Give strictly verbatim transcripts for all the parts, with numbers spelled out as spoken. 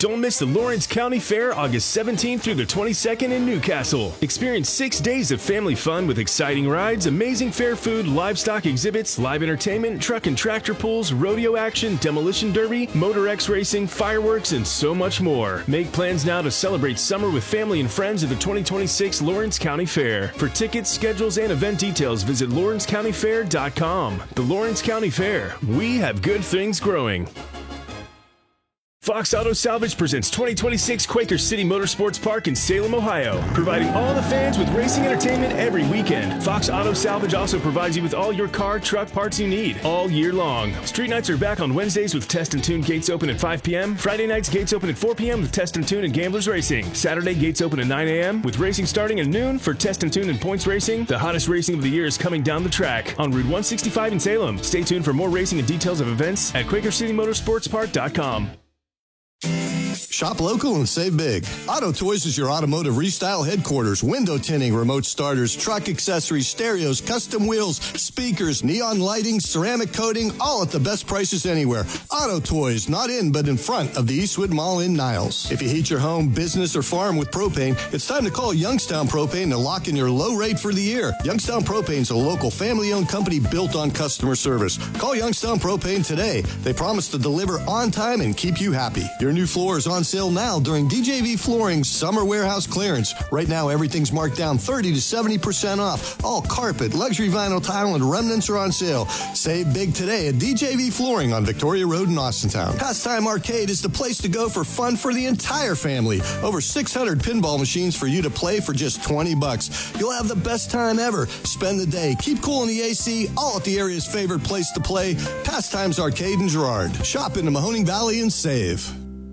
Don't miss the Lawrence County Fair August seventeenth through the twenty-second in Newcastle. Experience six days of family fun with exciting rides, amazing fair food, livestock exhibits, live entertainment, truck and tractor pulls, rodeo action, demolition derby, Motor X racing, fireworks, and so much more. Make plans now to celebrate summer with family and friends at the twenty twenty-six Lawrence County Fair. For tickets, schedules, and event details, visit lawrence county fair dot com. The Lawrence County Fair. We have good things growing. Fox Auto Salvage presents twenty twenty-six Quaker City Motorsports Park in Salem, Ohio, providing all the fans with racing entertainment every weekend. Fox Auto Salvage also provides you with all your car, truck parts you need all year long. Street nights are back on Wednesdays with Test and Tune gates open at five p.m. Friday nights gates open at four p.m. with Test and Tune and Gamblers Racing. Saturday gates open at nine a.m. with racing starting at noon for Test and Tune and Points Racing. The hottest racing of the year is coming down the track on Route one sixty-five in Salem. Stay tuned for more racing and details of events at quaker city motorsports park dot com. Shop local and save big. Auto Toys is your automotive restyle headquarters. Window tinting, remote starters, truck accessories, stereos, custom wheels, speakers, neon lighting, ceramic coating, all at the best prices anywhere. Auto Toys, not in but in front of the Eastwood Mall in Niles. If you heat your home, business, or farm with propane, it's time to call Youngstown Propane to lock in your low rate for the year. Youngstown Propane is a local family-owned company built on customer service. Call Youngstown Propane today. They promise to deliver on time and keep you happy. Your new floor is on sale now during D J V Flooring's summer warehouse clearance. Right now, everything's marked down thirty to seventy percent off. All carpet, luxury vinyl tile, and remnants are on sale. Save big today at D J V Flooring on Victoria Road in Austintown. Pastime Arcade is the place to go for fun for the entire family. Over six hundred pinball machines for you to play for just twenty bucks. You'll have the best time ever. Spend the day, keep cool in the A C, all at the area's favorite place to play, Pastimes Arcade in Girard. Shop in the Mahoning Valley and save.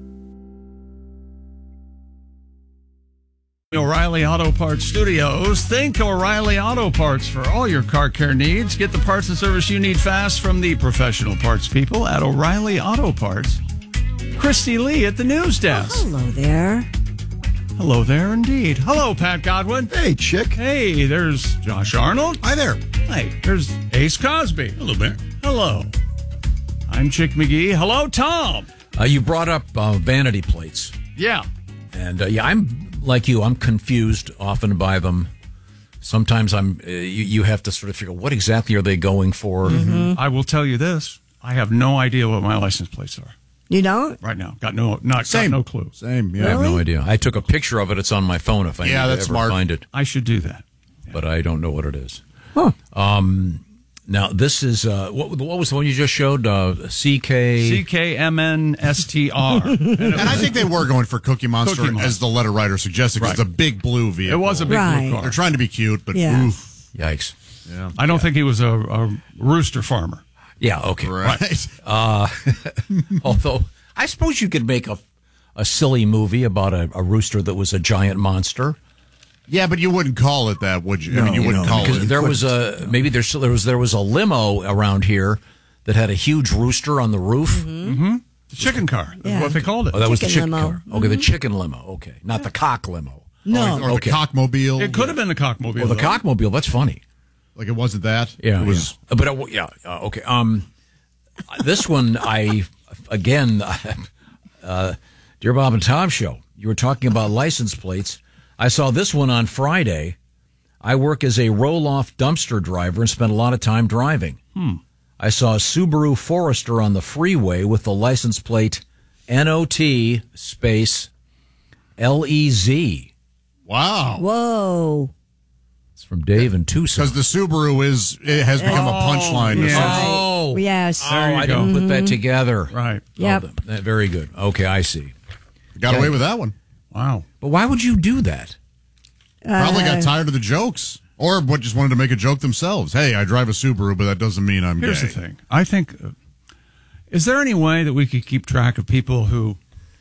O'Reilly Auto Parts Studios. Think O'Reilly Auto Parts for all your car care needs. Get the parts and service you need fast from the professional parts people at O'Reilly Auto Parts. Christy Lee at the news desk. Oh, hello there. Hello there indeed. Hello, Pat Godwin. Hey, Chick. Hey, there's Josh Arnold. Hi there. Hey, there's Ace Cosby. Hello, Bear. Hello. I'm Chick McGee. Hello, Tom. Uh, you brought up uh, vanity plates. Yeah. And uh, yeah, I'm like you. I'm confused often by them. Sometimes I'm. Uh, you, you have to sort of figure what exactly are they going for. Mm-hmm. I will tell you this: I have no idea what my license plates are. You don't? Right now, got no, not Same. got no clue. Same. Yeah. I have no idea. I took a picture of it. It's on my phone. If I Yeah, need that's to ever smart. find it, I should do that. but I don't know what it is. Huh. Um, now this is uh, what, what was the one you just showed? Uh, C K C K M N S T R. And I think they were going for Cookie Monster, Cookie Monster. as the letter writer suggested, because Right. it's a big blue vehicle. It was a big Right. blue car. They're trying to be cute, but Yeah. oof. Yikes! Yeah. I don't think he was a, a rooster farmer. Yeah. Okay. Right. Uh, although I suppose you could make a a silly movie about a, a rooster that was a giant monster. Yeah, but you wouldn't call it that, would you? I mean, you wouldn't call because it. there was a maybe there's there was there was a limo around here that had a huge rooster on the roof. Mm-hmm. The chicken car. That's Yeah. what they called it. Oh, that was the Chicken chicken limo. car. Okay, the chicken limo. Okay, not the cock limo. No. Or, or Okay. the cockmobile. It could have been the cockmobile. Oh, the though. cockmobile. That's funny. Like it wasn't that. Yeah, It was. yeah. But uh, yeah, uh, okay. Um, this one I again, uh, dear Bob and Tom show. You were talking about license plates. I saw this one on Friday. I work as a roll-off dumpster driver and spend a lot of time driving. Hmm. I saw a Subaru Forester on the freeway with the license plate N O T space L E Z. Wow. Whoa. It's from Dave in Tucson. Because the Subaru is it has become a punchline. to yeah. some- Oh, Yes. oh, you I go. didn't put that together. Right. Yep. Oh, that- very good. Okay, I see. Got Yeah. away with that one. Wow. But why would you do that? Probably got tired of the jokes. Or what, just wanted to make a joke themselves. Hey, I drive a Subaru, but that doesn't mean I'm Here's gay. the thing. I think, uh, is there any way that we could keep track of people who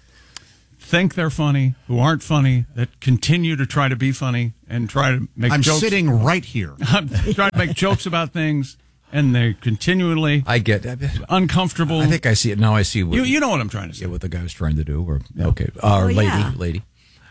think they're funny, who aren't funny, that continue to try to be funny and try to make I'm jokes? sitting right here. try to make jokes about things, and they continually I get. uncomfortable. I think I see it now. I see what you, you know what I'm trying to say. yeah, what the guy was trying to do. Or okay, uh, Oh, lady, yeah. lady.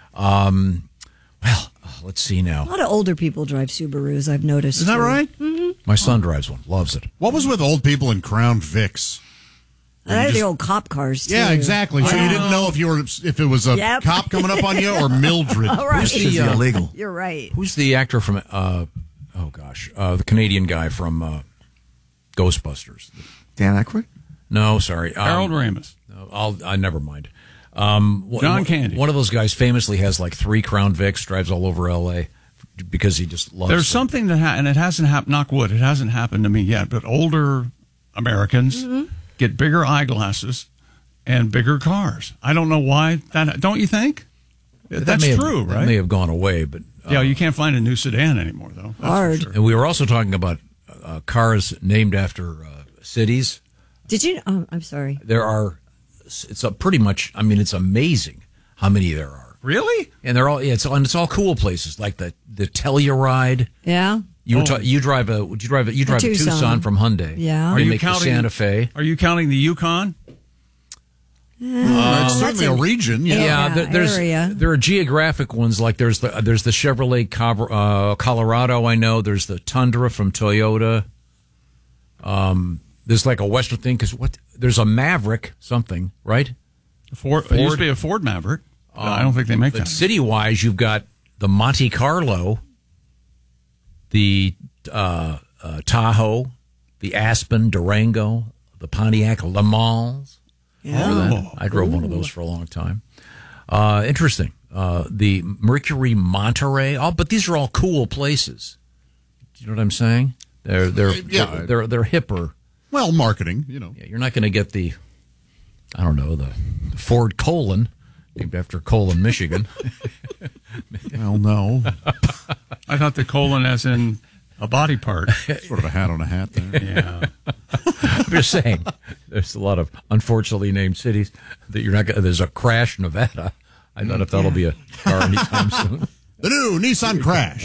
Um, well, let's see A now. lot of older people drive Subarus, I've noticed. Is that too. right? My son drives one, loves it. What was with old people in Crown Vics? They're just- the old cop cars, too. Yeah, exactly. So Yeah. you didn't know if you were if it was a Yep. cop coming up on you or Mildred. All right. Who's the, uh, illegal. You're right. Who's the actor from? Uh, oh gosh, uh, the Canadian guy from uh, Ghostbusters. Dan Aykroyd? No, sorry, um, Harold Ramis. no, I'll. I never mind. Um, one- John one- Candy. One of those guys famously has like three Crown Vics, drives all over L A because he just loves. There's them. something that, ha- and it hasn't happened, knock wood, it hasn't happened to me yet, but older Americans get bigger eyeglasses and bigger cars. I don't know why. That Don't you think? That That's may have- true, that right? may have gone away, but uh, yeah, you can't find a new sedan anymore, though. That's for Hard. sure. and we were also talking about uh, cars named after uh, cities. Did you? Oh, I'm sorry. There are. It's a pretty much. I mean, it's amazing how many there are. Really? And they're all yeah, it's and it's all cool places like the the Telluride. Yeah. You were Oh. ta- you drive a would you drive a you drive a Tucson, Tucson. from Hyundai. Yeah. Are They you make the counting Santa Fe? Are you counting the Yukon? Uh, it's certainly a region. Yeah. Yeah, Yeah, there, there's area. there are geographic ones like there's the there's the Chevrolet Cobra- uh, Colorado. I know there's the Tundra from Toyota. Um, there's like a Western thing because what there's a Maverick something right. Ford, It used to be a Ford Maverick. but I don't think they make But that. city wise, you've got the Monte Carlo, the uh, uh, Tahoe, the Aspen, Durango, the Pontiac Le Mans. Remember that? I drove one of those for a long time. Uh, interesting. Uh, the Mercury Monterey. Oh, but these are all cool places. Do you know what I'm saying? They're they're Yeah. they're, they're, they're hipper. Well, marketing, you know. Yeah, you're not going to get the, I don't know, the, the Ford Colon, named after Colon, Michigan. Well, no. I thought the colon as in a body part. Sort of a hat on a hat there. Yeah. I'm just saying, there's a lot of unfortunately named cities that you're not going to, there's a Crash, Nevada. I don't know if that'll be a car anytime soon. The new Nissan Crash.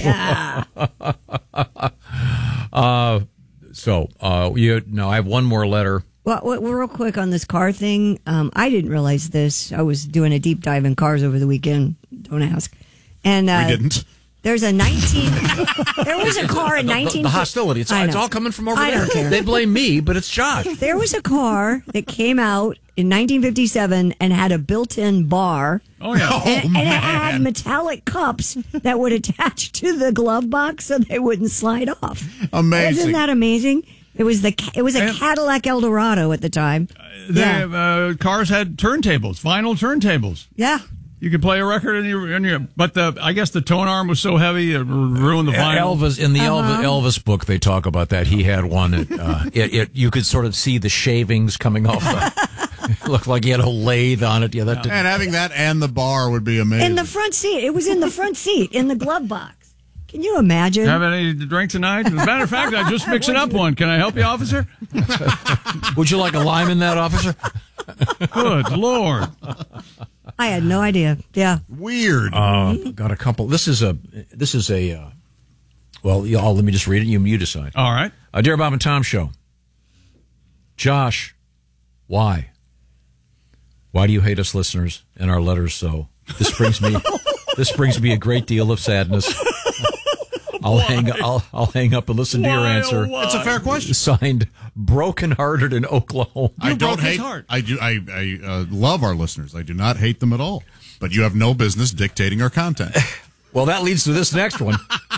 Uh, so, uh, you no, I have one more letter. Well, well, real quick on this car thing, um, I didn't realize this. I was doing a deep dive in cars over the weekend. Don't ask. And uh, We didn't. There's a nineteen. There was a car in The, nineteen. the hostility, it's, I it's know. all coming from over I there. don't care. They blame me, but it's Josh. There was a car that came out in nineteen fifty-seven and had a built-in bar. Oh, yeah. And, and it had metallic cups that would attach to the glove box so they wouldn't slide off. Amazing. Isn't that amazing? It was the it was a And- Cadillac Eldorado at the time. They, Yeah, uh, cars had turntables, vinyl turntables. yeah. You could play a record in your, in your but the I guess the tone arm was so heavy it ruined the vinyl. Elvis in the Uh-huh. Elvis, Elvis book, they talk about that. He had one. That, uh, it, it you could sort of see the shavings coming off. The, it looked like he had a lathe on it. Yeah, that. Did, And having that and the bar would be amazing. In the front seat. It was in the front seat in the glove box. Can you imagine? Have any to drink tonight? As a matter of fact, I just mixing up one. Can I help you, officer? Would you like a lime in that, officer? Good Lord. I had no idea. Yeah. Weird. Uh, got a couple. This is a. This is a. Uh, well, y'all, let me just read it. You you decide. All right. Uh, Dear Bob and Tom Show. Josh, why? Why do you hate us listeners and our letters so? This brings me. This brings me a great deal of sadness. I'll hang. I'll I'll hang up and listen to your Why, oh, answer. why? That's a fair question. Signed, brokenhearted in Oklahoma. I You don't broke his hate. heart. I do. I, I uh, love our listeners. I do not hate them at all. But you have no business dictating our content. Well, that leads to this next one.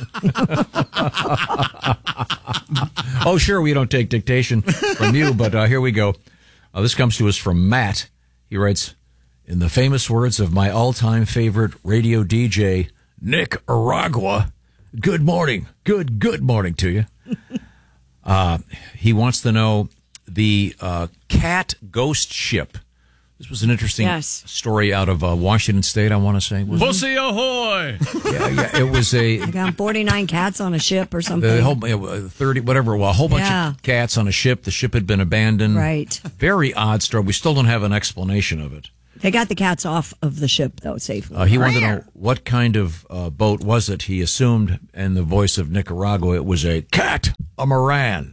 Oh, sure, we don't take dictation from you, but uh, here we go. Uh, this comes to us from Matt. He writes, in the famous words of my all-time favorite radio D J, Nick Aragua, good morning. Good, good morning to you. Uh, he wants to know the uh, cat ghost ship. This was an interesting Yes. story out of uh, Washington State, I want to say. Was it? Pussy ahoy! Yeah, yeah, it was a I got forty-nine cats on a ship or something. the whole uh, thirty whatever. Well, a whole bunch Yeah. of cats on a ship. The ship had been abandoned. Right. Very odd story. We still don't have an explanation of it. They got the cats off of the ship, though, safely. Uh, he wanted to know what kind of uh, boat was it. He assumed, in the voice of Nicaragua, it was a cat, a Moran.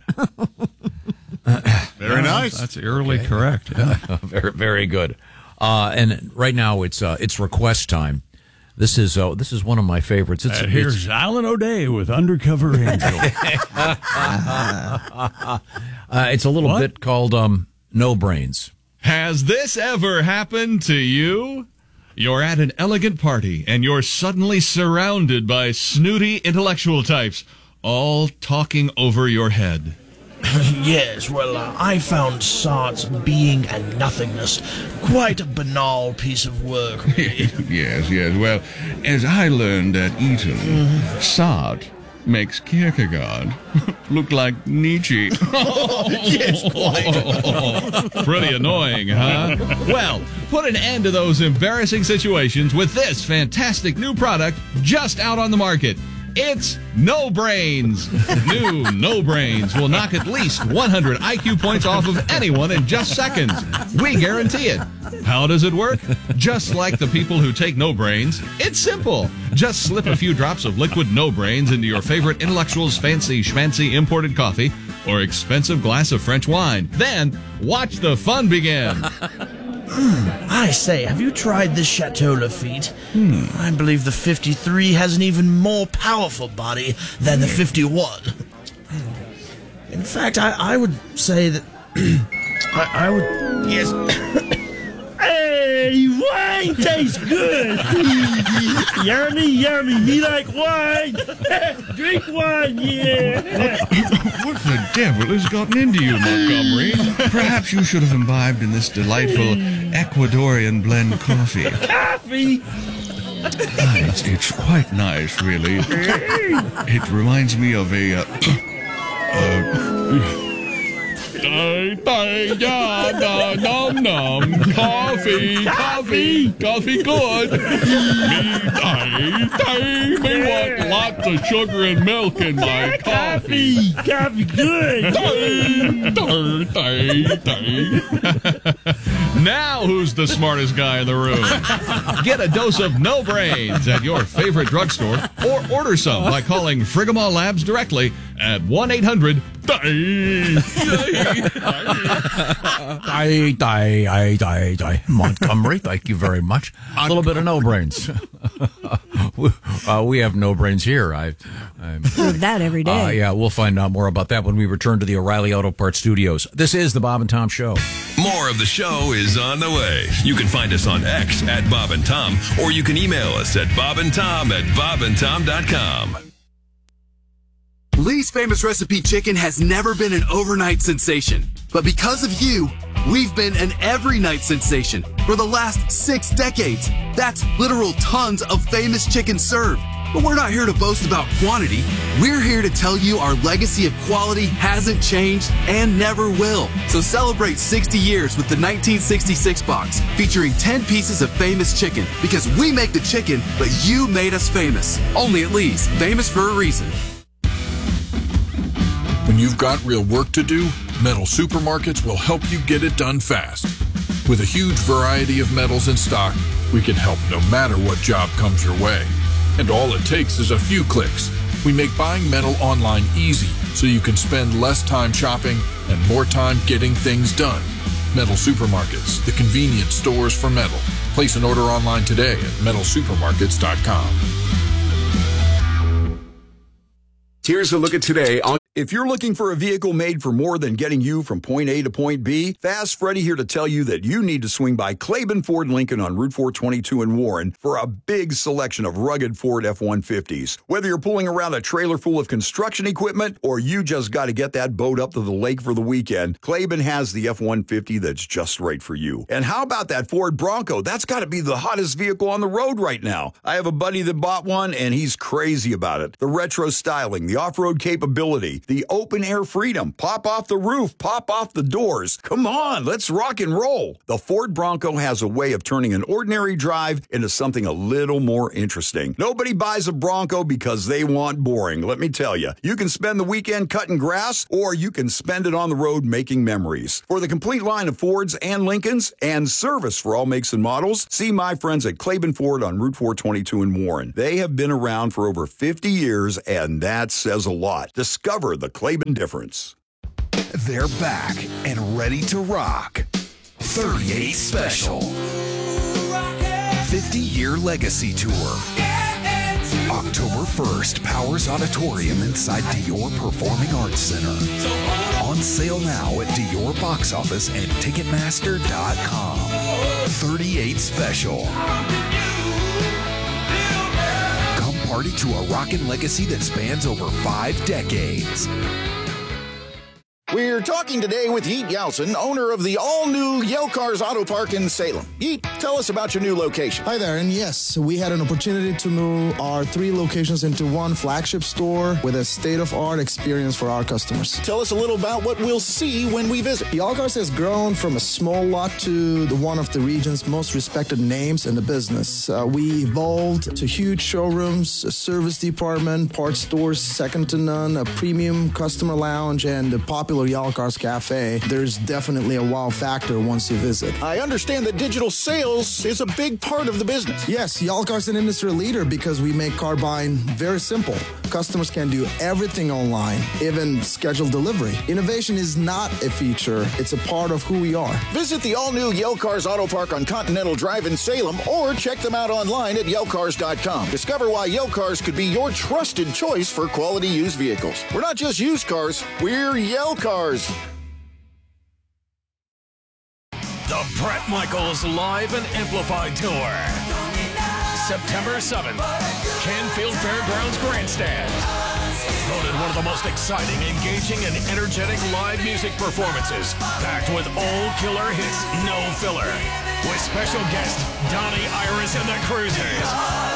Very nice. That's eerily correct. Yeah. very, very good. Uh, and right now it's uh, it's request time. This is uh, this is one of my favorites. It's, Uh, here's Alan O'Day with Undercover Angel. it's, uh, it's a little What? bit called um, No Brains. Has this ever happened to you? You're at an elegant party, and you're suddenly surrounded by snooty intellectual types, all talking over your head. Yes, well, uh, I found Sartre's Being and Nothingness quite a banal piece of work. Yes, yes. Well, as I learned at Eton, mm-hmm. Sartre makes Kierkegaard look like Nietzsche. Yes, quite. Pretty annoying, huh? Well, put an end to those embarrassing situations with this fantastic new product just out on the market. It's No Brains. New No Brains will knock at least one hundred I Q points off of anyone in just seconds. We guarantee it. How does it work? Just like the people who take No Brains, it's simple. Just slip a few drops of liquid No Brains into your favorite intellectual's fancy schmancy imported coffee or expensive glass of French wine. Then watch the fun begin. Hmm, I say, have you tried this Chateau Lafite? Hmm. I believe the fifty-three has an even more powerful body than the fifty-one. In fact, I, I would say that... I, I would... Yes... Hey, wine tastes good. Yummy, yummy. Me like wine. Drink wine, yeah. What the devil has gotten into you, Montgomery? Perhaps you should have imbibed in this delightful Ecuadorian blend coffee. Coffee? Ah, it's, it's quite nice, really. It reminds me of a... Uh, uh, Day, day, da, da, num, num. Coffee, coffee, coffee good. Me, day, day, me want lots of sugar and milk in my coffee. Coffee, coffee good. Day, day, day, day. Now who's the smartest guy in the room? Get a dose of No Brains at your favorite drugstore or order some by calling Frigamall Labs directly at one eight hundred die. Die, die, die, die, die. Montgomery, thank you very much. A little bit of No Brains. uh, we have No Brains here. I, I'm, With that every day. Uh, yeah, we'll find out more about that when we return to the O'Reilly Auto Parts studios. This is the Bob and Tom Show. More of the show is on the way. You can find us on X at Bob and Tom, or you can email us at bobandtom at bob and tom dot com. Lee's Famous Recipe Chicken has never been an overnight sensation. But because of you, we've been an every night sensation for the last six decades. That's literal tons of famous chicken served. But we're not here to boast about quantity. We're here to tell you our legacy of quality hasn't changed and never will. So celebrate sixty years with the nineteen sixty-six box, featuring ten pieces of famous chicken, because we make the chicken, but you made us famous. Only at Lee's, famous for a reason. When you've got real work to do, Metal Supermarkets will help you get it done fast. With a huge variety of metals in stock, we can help no matter what job comes your way. And all it takes is a few clicks. We make buying metal online easy so you can spend less time shopping and more time getting things done. Metal Supermarkets, the convenient stores for metal. Place an order online today at metal supermarkets dot com. Here's a look at today on... If you're looking for a vehicle made for more than getting you from point A to point B, Fast Freddy here to tell you that you need to swing by Claiborne Ford Lincoln on Route four twenty-two in Warren for a big selection of rugged Ford F one fifties. Whether you're pulling around a trailer full of construction equipment or you just got to get that boat up to the lake for the weekend, Claiborne has the F one fifty that's just right for you. And how about that Ford Bronco? That's got to be the hottest vehicle on the road right now. I have a buddy that bought one and he's crazy about it. The retro styling, the off-road capability, the open air freedom, pop off the roof, pop off the doors. Come on, let's rock and roll. The Ford Bronco has a way of turning an ordinary drive into something a little more interesting. Nobody buys a Bronco because they want boring. Let me tell you, you can spend the weekend cutting grass or you can spend it on the road making memories. For the complete line of Fords and Lincolns and service for all makes and models, see my friends at Claiborne Ford on Route four twenty-two in Warren. They have been around for over fifty years and that says a lot. Discover the Claiborne difference. They're back and ready to rock. thirty-eight Special. fifty-year Legacy Tour. October first, Powers Auditorium inside Dior Performing Arts Center. On sale now at Dior Box Office and Ticketmaster dot com. thirty-eight Special. Come party to a rockin' legacy that spans over five decades. We're talking today with Yeet Yelson, owner of the all-new Yale Cars Auto Park in Salem. Yeet, tell us about your new location. Hi there, and yes, we had an opportunity to move our three locations into one flagship store with a state-of-art experience for our customers. Tell us a little about what we'll see when we visit. Yale Cars has grown from a small lot to the one of the region's most respected names in the business. Uh, we evolved to huge showrooms, a service department, parts stores second to none, a premium customer lounge, and a popular Yale Cars Cafe. There's definitely a wow factor once you visit. I understand that digital sales is a big part of the business. Yes, Yale Cars is an industry leader because we make car buying very simple. Customers can do everything online, even schedule delivery. Innovation is not a feature, it's a part of who we are. Visit the all-new Yale Cars Auto Park on Continental Drive in Salem or check them out online at Yale Cars dot com. Discover why Yale Cars could be your trusted choice for quality used vehicles. We're not just used cars, we're Yale Cars. The Bret Michaels Live and Amplified Tour. September seventh, Canfield Fairgrounds Grandstand. Voted one of the most exciting, engaging, and energetic live music performances, packed with old killer hits, no filler, with special guest Donnie Iris and the Cruisers.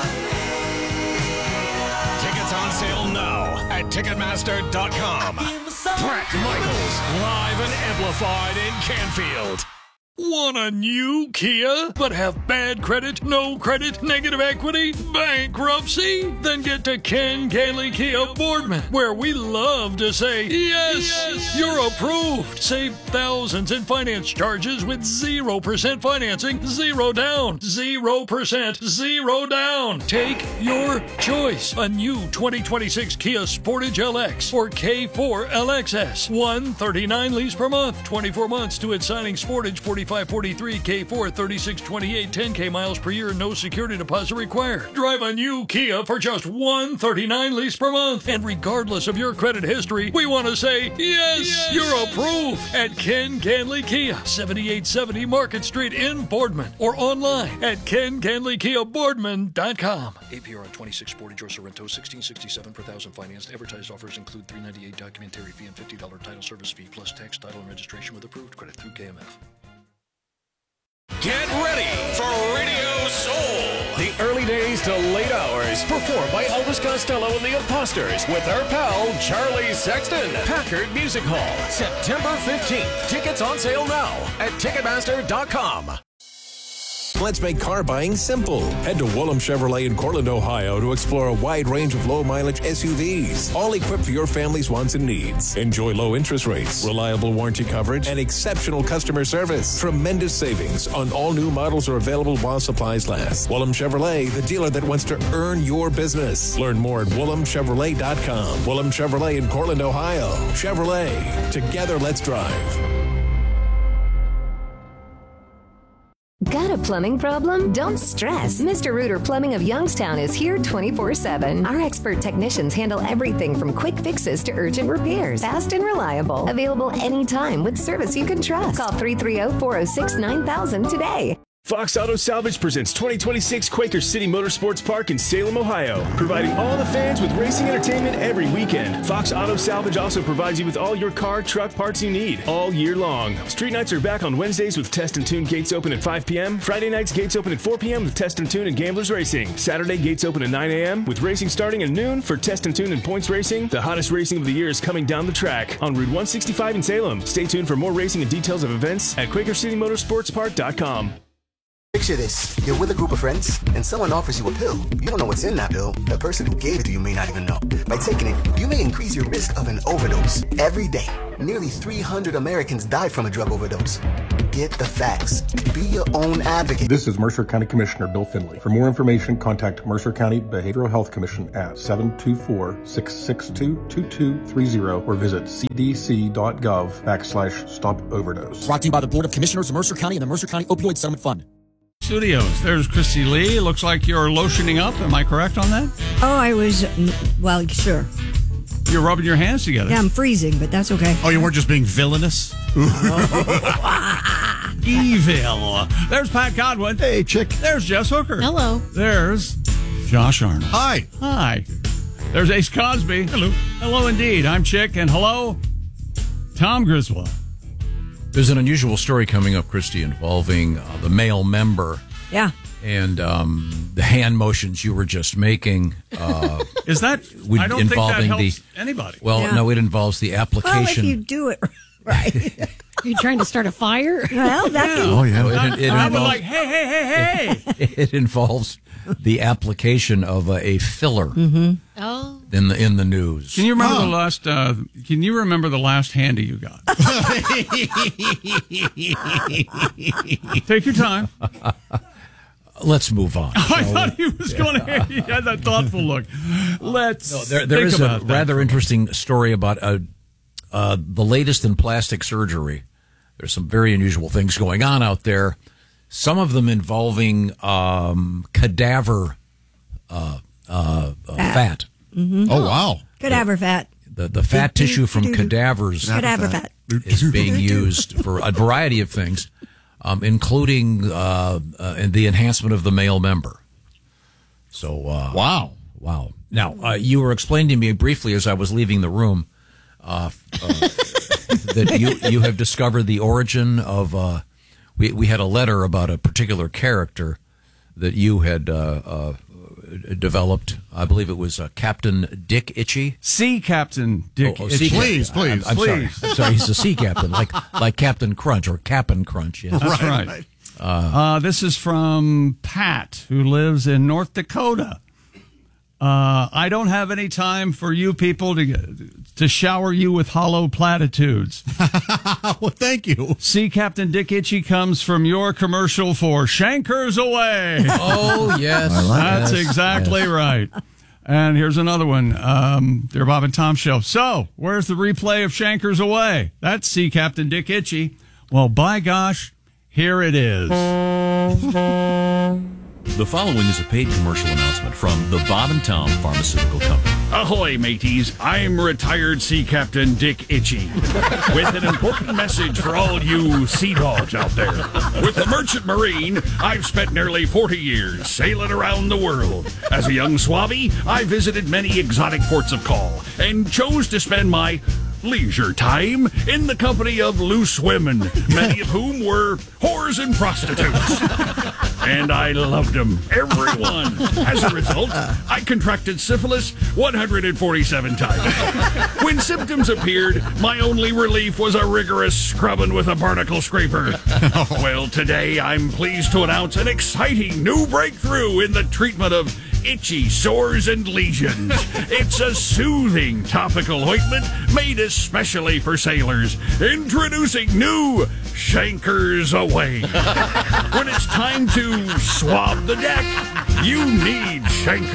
Tickets on sale now at Ticketmaster dot com. Bret Michaels, live and amplified in Canfield. Want a new Kia, but have bad credit, no credit, negative equity, bankruptcy? Then get to Ken Gailey Kia Boardman, where we love to say, yes, yes, you're approved. Save thousands in finance charges with zero percent financing, zero down, zero percent, zero down. Take your choice. A new twenty twenty-six Kia Sportage L X or K four L X S. one thirty-nine lease per month, twenty-four months to its signing. Sportage forty-five forty-three, K four thirty-six twenty-eight, ten K miles per year, no security deposit required. Drive a new Kia for just one thirty-nine lease per month. And regardless of your credit history, we want to say, yes, yes, you're approved at Ken Ganley Kia, seventy-eight seventy Market Street in Boardman, or online at Ken Ganley Kia Boardman dot com. A P R on twenty-six Sportage or Sorrento, sixteen sixty-seven per thousand financed. Advertised offers include three dollars and ninety-eight cents documentary fee and fifty dollars title service fee, plus tax, title, and registration with approved credit through K M F. Get ready for Radio Soul. The early days to late hours, performed by Elvis Costello and the Imposters with our pal Charlie Sexton. Packard Music Hall, September fifteenth. Tickets on sale now at Ticketmaster dot com. Let's make car buying simple. Head to Woolham Chevrolet in Cortland, Ohio to explore a wide range of low-mileage S U Vs, all equipped for your family's wants and needs. Enjoy low interest rates, reliable warranty coverage, and exceptional customer service. Tremendous savings on all new models are available while supplies last. Woolham Chevrolet, the dealer that wants to earn your business. Learn more at Woolham Chevrolet dot com. Woolham Chevrolet in Cortland, Ohio. Chevrolet. Together, let's drive. Got a plumbing problem? Don't stress. Mister Reuter Plumbing of Youngstown is here twenty-four seven. Our expert technicians handle everything from quick fixes to urgent repairs. Fast and reliable. Available anytime with service you can trust. Call three three zero, four zero six, nine thousand today. Fox Auto Salvage presents twenty twenty-six Quaker City Motorsports Park in Salem, Ohio, providing all the fans with racing entertainment every weekend. Fox Auto Salvage also provides you with all your car, truck parts you need all year long. Street nights are back on Wednesdays with Test and Tune gates open at five p.m. Friday nights gates open at four p.m. with Test and Tune and Gamblers Racing. Saturday gates open at nine a.m. with racing starting at noon for Test and Tune and Points Racing. The hottest racing of the year is coming down the track on Route one sixty-five in Salem. Stay tuned for more racing and details of events at Quaker City Motorsports Park dot com. Picture this. You're with a group of friends, and someone offers you a pill. You don't know what's in that pill. The person who gave it to you may not even know. By taking it, you may increase your risk of an overdose. Every day, nearly three hundred Americans die from a drug overdose. Get the facts. Be your own advocate. This is Mercer County Commissioner Bill Finley. For more information, contact Mercer County Behavioral Health Commission at seven two four, six six two, two two three zero or visit c d c dot gov backslash stop overdose. Brought to you by the Board of Commissioners of Mercer County and the Mercer County Opioid Settlement Fund. Studios. There's Christy Lee. Looks like you're lotioning up. Am I correct on that? Oh, I was, mm, well, sure. You're rubbing your hands together. Yeah, I'm freezing, but that's okay. Oh, you weren't just being villainous? Evil. There's Pat Godwin. Hey, chick. There's Jess Hooker. Hello. There's Josh Arnold. Hi. Hi. There's Ace Cosby. Hello. Hello indeed. I'm Chick, and hello, Tom Griswold. There's an unusual story coming up, Christy, involving uh, the male member. Yeah. And um, the hand motions you were just making. Uh, Is that, would- I don't think that involving helps the, anybody. Well, Yeah. no, it involves the Well, if application. you do it right. Are you trying to start a fire? Well, that can... Oh, yeah. It, it, I was involves, like, hey, hey, hey, hey. it involves the application of a, a filler Oh. in the in the news. Can you remember Oh. the last? Uh, can you remember the last handy you got? Take your time. Let's move on. I thought he was going to. He had that thoughtful look. Let's. No, there, there think is a about that. rather interesting story about uh, uh, the latest in plastic surgery. There's some very unusual things going on out there. Some of them involving um, cadaver uh, uh, uh, fat. Mm-hmm. Oh, wow. Cadaver fat. The the fat tissue from cadavers Cadaver fat. is being used for a variety of things, um, including uh, uh, the enhancement of the male member. So, uh, Wow. wow. Now, uh, you were explaining to me briefly as I was leaving the room uh, uh, that you you have discovered the origin of. Uh, we we had a letter about a particular character that you had uh, uh, developed. I believe it was uh, Captain Dick Itchy. Sea Captain Dick Oh, oh, Itchy. sea Please, captain. I'm, please, I'm please. sorry. I'm sorry. He's a sea captain, like like Captain Crunch or Cap'n Crunch. Yes. That's right. right. Uh, this is from Pat, who lives in North Dakota. Uh, I don't have any time for you people to to shower you with hollow platitudes. Well, thank you. Sea Captain Dick Itchy comes from your commercial for Shankers Away. Oh yes, That's yes, exactly yes. right. And here's another one. Um, Dear Bob and Tom Show. So, where's the replay of Shankers Away? That's Sea Captain Dick Itchy. Well, by gosh, here it is. The following is a paid commercial announcement from the Bob and Tom Pharmaceutical Company. Ahoy, mateys. I'm retired Sea Captain Dick Itchy with an important message for all you sea dogs out there. With the Merchant Marine, I've spent nearly forty years sailing around the world. As a young swabby, I visited many exotic ports of call and chose to spend my leisure time in the company of loose women, many of whom were whores and prostitutes. And I loved them, every one. As a result, I contracted syphilis one hundred forty-seven times. When symptoms appeared, my only relief was a rigorous scrubbing with a barnacle scraper. Well, today I'm pleased to announce an exciting new breakthrough in the treatment of itchy sores and lesions. It's a soothing topical ointment made especially for sailors. Introducing new Shankers Away. When it's time to swab the deck, you need Shankers